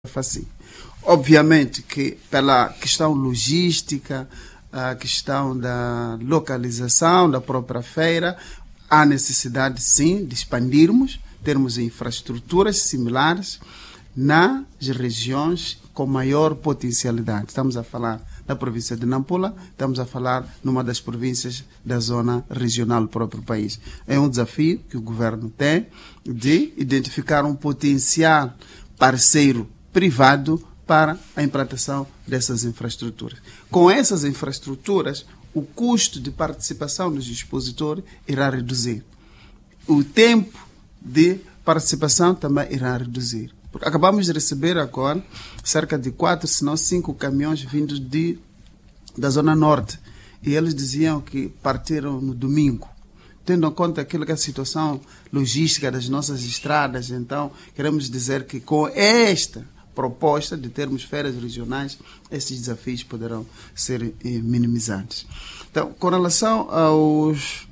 FACIM. Obviamente que pela questão logística, a questão da localização da própria feira, há necessidade sim de expandirmos, termos infraestruturas similares nas regiões com maior potencialidade. Estamos a falar da província de Nampula, estamos a falar numa das províncias da zona regional do próprio país. É um desafio que o governo tem de identificar um potencial parceiro privado para a implantação dessas infraestruturas. Com essas infraestruturas, o custo de participação dos expositores irá reduzir. O tempo de participação também irá reduzir. Porque acabamos de receber agora cerca de 4, se não 5 caminhões vindos da Zona Norte. E eles diziam que partiram no domingo. Tendo em conta aquilo que é a situação logística das nossas estradas, então queremos dizer que com esta proposta de termos feiras regionais, esses desafios poderão ser minimizados. Então, com relação aos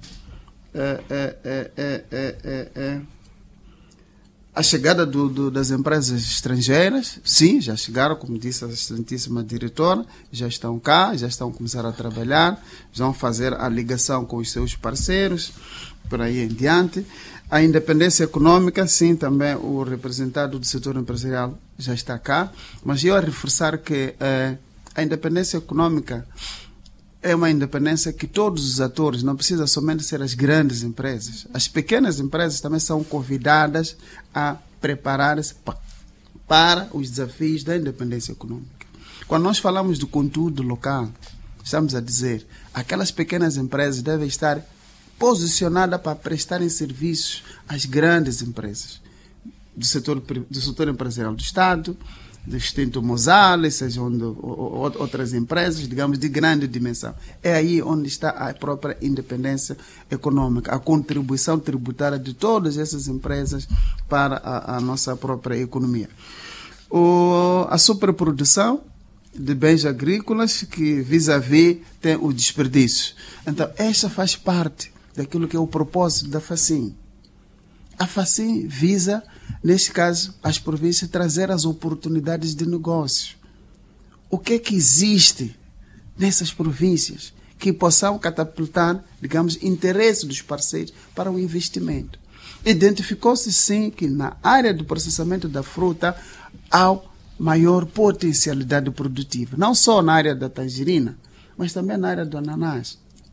a chegada das empresas estrangeiras, sim, já chegaram, como disse a excelentíssima diretora, já estão cá, já estão a começar a trabalhar, já vão fazer a ligação com os seus parceiros, por aí em diante. A independência econômica, sim, também o representante do setor empresarial já está cá, mas eu a reforçar que a independência econômica é uma independência que todos os atores, não precisa somente ser as grandes empresas. As pequenas empresas também são convidadas a preparar-se para os desafios da independência econômica. Quando nós falamos do conteúdo local, estamos a dizer aquelas pequenas empresas devem estar posicionadas para prestarem serviços às grandes empresas do setor empresarial do Estado, do extinto Mosales, sejam outras empresas, digamos, de grande dimensão. É aí onde está a própria independência econômica, a contribuição tributária de todas essas empresas para a nossa própria economia. A superprodução de bens agrícolas que vis-à-vis tem o desperdício. Então, esta faz parte daquilo que é o propósito da FACIM. A FACIM visa, neste caso, as províncias trazer as oportunidades de negócio. O que é que existe nessas províncias que possam catapultar, digamos, interesse dos parceiros para o investimento? Identificou-se, sim, que na área do processamento da fruta há maior potencialidade produtiva. Não só na área da tangerina, mas também na área do ananás,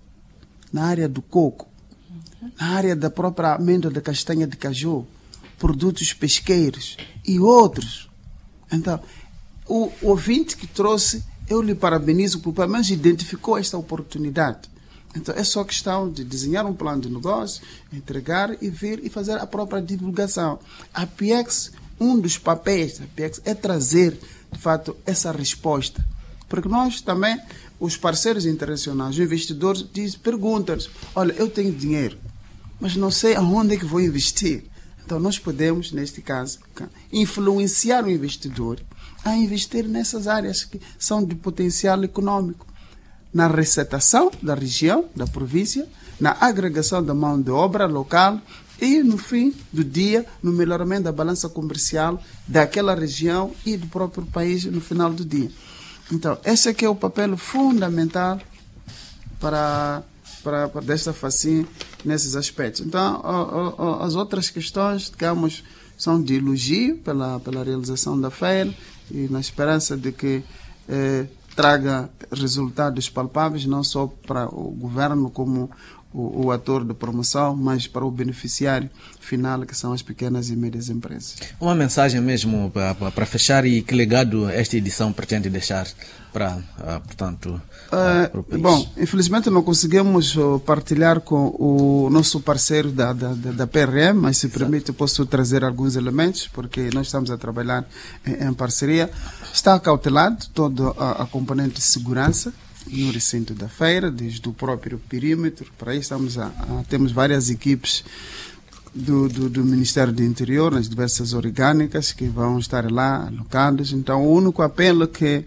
na área do coco, na área da própria amêndoa da castanha de caju, produtos pesqueiros e outros. Então, o ouvinte que trouxe, eu lhe parabenizo por pelo menos identificou esta oportunidade. Então, é só questão de desenhar um plano de negócio, entregar e vir e fazer a própria divulgação. A PIEX, um dos papéis da PIEX é trazer, de fato, essa resposta. Porque nós também, os parceiros internacionais, os investidores, perguntam-nos, olha, eu tenho dinheiro, mas não sei aonde é que vou investir. Então, nós podemos, neste caso, influenciar o investidor a investir nessas áreas que são de potencial econômico. Na recetação da região, da província, na agregação da mão de obra local e, no fim do dia, no melhoramento da balança comercial daquela região e do próprio país no final do dia. Então, esse aqui é o papel fundamental para desta FACIM nesses aspectos. Então, as outras questões, digamos, são de elogio pela realização da feira e na esperança de que traga resultados palpáveis, não só para o governo como o ator de promoção, mas para o beneficiário final, que são as pequenas e médias empresas. Uma mensagem mesmo para fechar, e que legado esta edição pretende deixar para o país? Bom, infelizmente não conseguimos partilhar com o nosso parceiro da PRM, mas se permite posso trazer alguns elementos, porque nós estamos a trabalhar em parceria. Está acautelado toda a componente de segurança no recinto da feira, desde o próprio perímetro. Para aí temos várias equipes do Ministério do Interior, nas diversas orgânicas, que vão estar lá alocadas. Então, o único apelo que,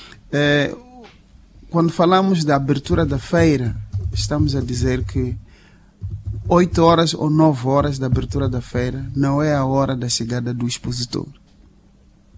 quando falamos da abertura da feira, estamos a dizer que 8 horas ou 9 horas da abertura da feira não é a hora da chegada do expositor.